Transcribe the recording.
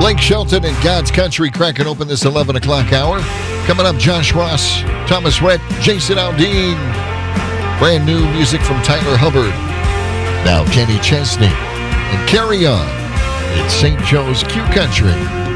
Blake Shelton and God's Country cracking open this 11 o'clock hour. Coming up, Josh Ross, Thomas Rhett, Jason Aldean. Brand new music from Tyler Hubbard. Now Kenny Chesney and Carry On. It's St. Joe's Q Country.